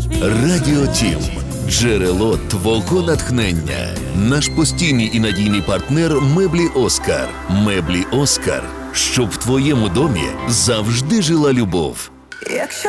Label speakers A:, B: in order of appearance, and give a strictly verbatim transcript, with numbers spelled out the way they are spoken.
A: Радіо Тім. Джерело твого натхнення. Наш постійний і надійний партнер меблі Оскар. Меблі Оскар. Щоб в твоєму домі завжди жила любов.
B: Якщо